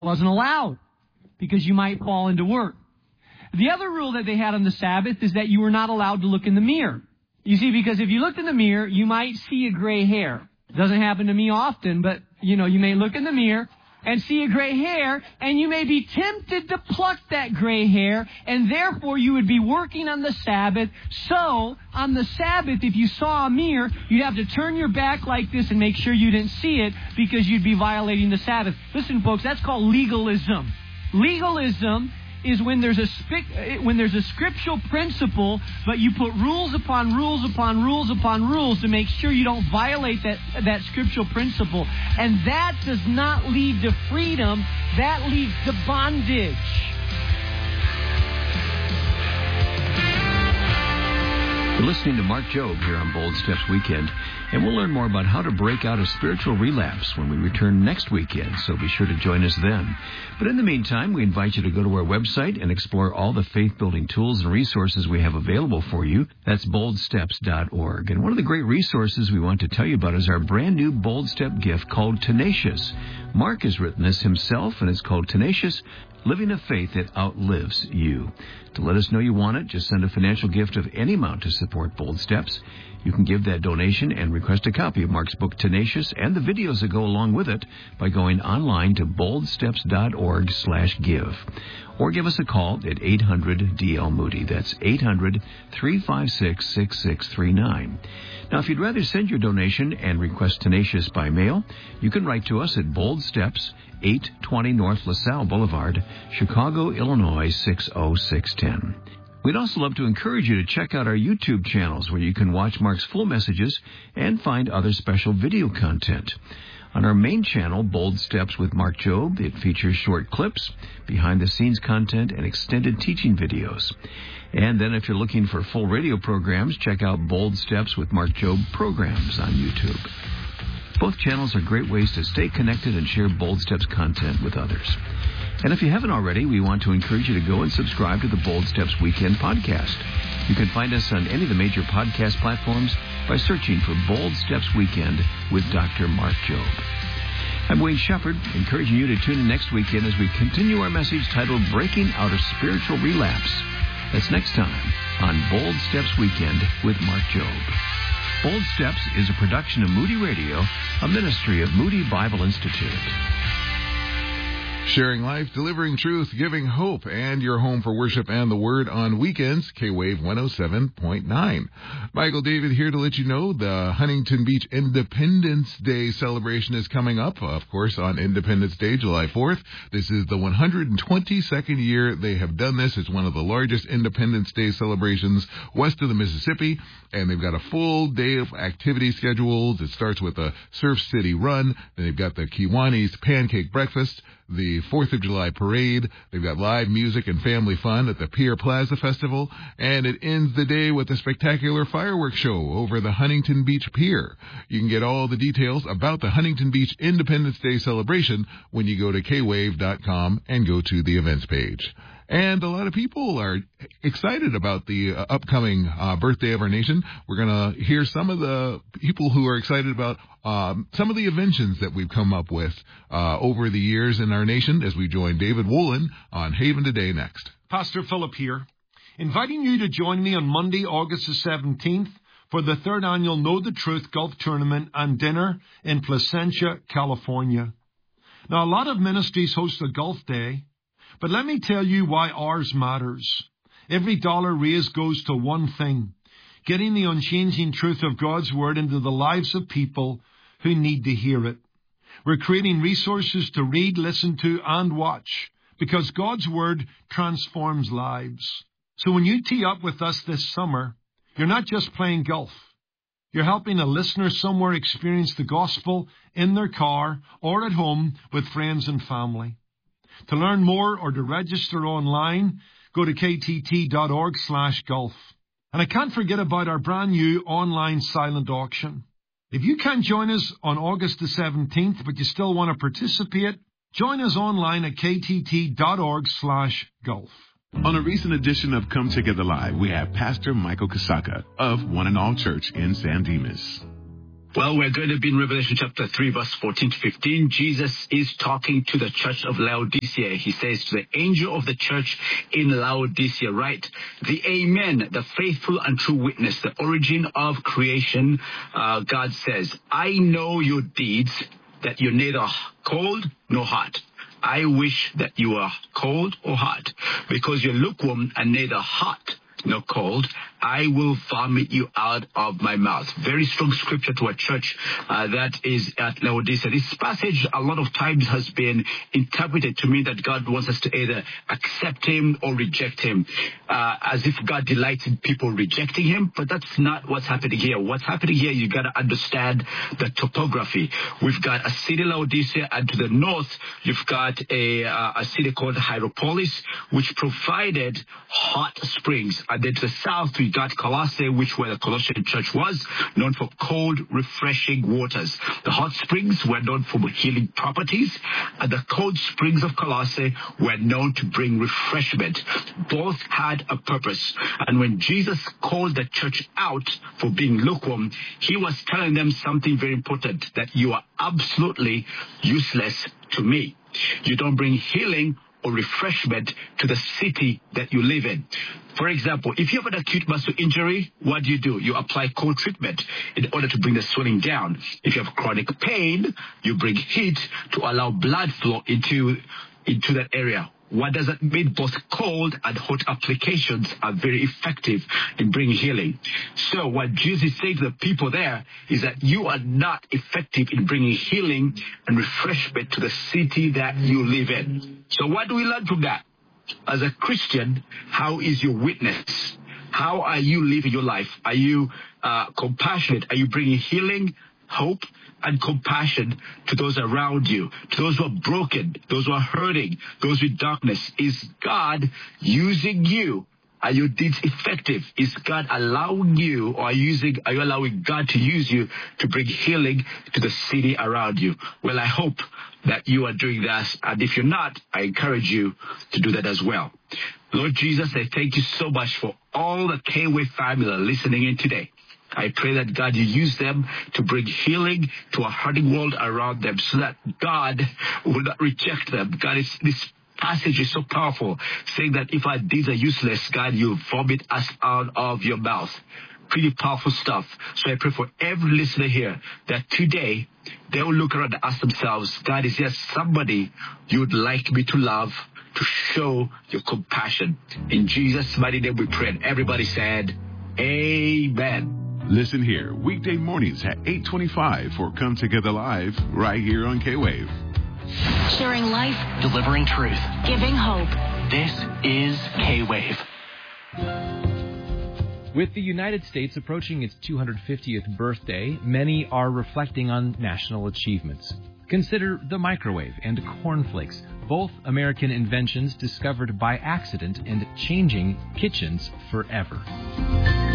wasn't allowed because you might fall into work. The other rule that they had on the Sabbath is that you were not allowed to look in the mirror. You see, because if you looked in the mirror, you might see a gray hair. It doesn't happen to me often, but, you may look in the mirror and see a gray hair, and you may be tempted to pluck that gray hair, and therefore you would be working on the Sabbath. So, on the Sabbath, if you saw a mirror, you'd have to turn your back like this and make sure you didn't see it because you'd be violating the Sabbath. Listen, folks, that's called legalism. Legalism is when there's a scriptural principle, but you put rules upon rules upon rules upon rules to make sure you don't violate that scriptural principle. And that does not lead to freedom. That leads to bondage. You're listening to Mark Jobe here on Bold Steps Weekend, and we'll learn more about how to break out of spiritual relapse when we return next weekend, so be sure to join us then. But in the meantime, we invite you to go to our website and explore all the faith-building tools and resources we have available for you. That's boldsteps.org. And one of the great resources we want to tell you about is our brand new Bold Step gift called Tenacious. Mark has written this himself, and it's called Tenacious, Living a Faith That Outlives You. To let us know you want it, just send a financial gift of any amount to support Bold Steps. You can give that donation and request a copy of Mark's book, Tenacious, and the videos that go along with it by going online to boldsteps.org/give. Or give us a call at 800-DL-MOODY. That's 800-356-6639. Now, if you'd rather send your donation and request Tenacious by mail, you can write to us at Bold Steps, 820 North LaSalle Boulevard, Chicago, Illinois, 60610. We'd also love to encourage you to check out our YouTube channels where you can watch Mark's full messages and find other special video content. On our main channel, Bold Steps with Mark Jobe, it features short clips, behind-the-scenes content, and extended teaching videos. And then if you're looking for full radio programs, check out Bold Steps with Mark Jobe programs on YouTube. Both channels are great ways to stay connected and share Bold Steps content with others. And if you haven't already, we want to encourage you to go and subscribe to the Bold Steps Weekend podcast. You can find us on any of the major podcast platforms by searching for Bold Steps Weekend with Dr. Mark Jobe. I'm Wayne Shepherd, encouraging you to tune in next weekend as we continue our message titled Breaking Out of Spiritual Relapse. That's next time on Bold Steps Weekend with Mark Jobe. Bold Steps is a production of Moody Radio, a ministry of Moody Bible Institute. Sharing life, delivering truth, giving hope, and your home for worship and the Word on weekends, K-Wave 107.9. Michael David here to let you know the Huntington Beach Independence Day celebration is coming up, of course, on Independence Day, July 4th. This is the 122nd year they have done this. It's one of the largest Independence Day celebrations west of the Mississippi, and they've got a full day of activity scheduled. It starts with a Surf City Run, then they've got the Kiwanis Pancake Breakfast, the 4th of July Parade. They've got live music and family fun at the Pier Plaza Festival, and it ends the day with a spectacular fireworks show over the Huntington Beach Pier. You can get all the details about the Huntington Beach Independence Day celebration when you go to kwave.com and go to the events page. And a lot of people are excited about the upcoming birthday of our nation. We're going to hear some of the people who are excited about some of the inventions that we've come up with over the years in our nation as we join David Woolen on Haven Today next. Pastor Philip here, inviting you to join me on Monday, August the 17th for the 3rd annual Know the Truth Golf Tournament and Dinner in Placentia, California. Now, a lot of ministries host a golf day, but let me tell you why ours matters. Every dollar raised goes to one thing: getting the unchanging truth of God's Word into the lives of people who need to hear it. We're creating resources to read, listen to, and watch, because God's Word transforms lives. So when you tee up with us this summer, you're not just playing golf. You're helping a listener somewhere experience the gospel in their car or at home with friends and family. To learn more or to register online, go to ktt.org/golf. And I can't forget about our brand new online silent auction. If you can't join us on August the 17th, but you still want to participate, join us online at ktt.org/golf. On a recent edition of Come Together Live, we have Pastor Michael Kasaka of One and All Church in San Dimas. Well, we're going to be in Revelation chapter 3, verse 14 to 15. Jesus is talking to the church of Laodicea. He says to the angel of the church in Laodicea, write, the Amen, the faithful and true witness, the origin of creation. God says, I know your deeds, that you're neither cold nor hot. I wish that you are cold or hot, because you're lukewarm and neither hot nor cold. I will vomit you out of my mouth. Very strong scripture to a church that is at Laodicea. This passage a lot of times has been interpreted to mean that God wants us to either accept him or reject him, as if God delights in people rejecting him. But that's not what's happening here. What's happening here, you got to understand the topography. We've got a city, Laodicea, and to the north, you've got a city called Hierapolis, which provided hot springs. And then to the south, we got Colossae, which where the Colossian church was, known for cold, refreshing waters. The hot springs were known for healing properties, and the cold springs of Colossae were known to bring refreshment. Both had a purpose. And when Jesus called the church out for being lukewarm, he was telling them something very important, that you are absolutely useless to me. You don't bring healing or refreshment to the city that you live in. For example, if you have an acute muscle injury, what do? You apply cold treatment in order to bring the swelling down. If you have chronic pain, you bring heat to allow blood flow into that area. What does that mean? Both cold and hot applications are very effective in bringing healing. So what Jesus is saying to the people there is that you are not effective in bringing healing and refreshment to the city that you live in. So what do we learn from that? As a Christian, how is your witness? How are you living your life? Are you compassionate? Are you bringing healing, hope, and compassion to those around you, to those who are broken, those who are hurting, those with darkness? Is God using you? Are your deeds effective? Is God allowing you, or are you allowing God to use you to bring healing to the city around you? Well, I hope that you are doing that. And if you're not, I encourage you to do that as well. Lord Jesus, I thank you so much for all the K-Way family listening in today. I pray that, God, you use them to bring healing to a hurting world around them, so that God will not reject them. God, this passage is so powerful, saying that if our deeds are useless, God, you vomit us out of your mouth. Pretty powerful stuff. So I pray for every listener here that today they will look around and ask themselves, God, is there somebody you would like me to love, to show your compassion? In Jesus' mighty name we pray. And everybody said, Amen. Listen here, weekday mornings at 8:25 for Come Together Live, right here on K-Wave. Sharing life, delivering truth, giving hope. This is K-Wave. With the United States approaching its 250th birthday, many are reflecting on national achievements. Consider the microwave and cornflakes, both American inventions discovered by accident and changing kitchens forever.